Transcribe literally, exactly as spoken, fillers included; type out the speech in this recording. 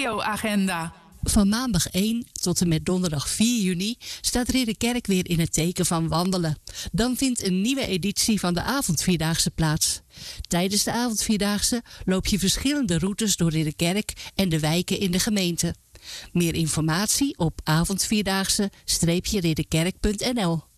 regioagenda. Van maandag één tot en met donderdag vier juni staat Ridderkerk weer in het teken van wandelen. Dan vindt een nieuwe editie van de avondvierdaagse plaats. Tijdens de avondvierdaagse loop je verschillende routes door Ridderkerk en de wijken in de gemeente. Meer informatie op avondvierdaagse ridderkerk punt n l.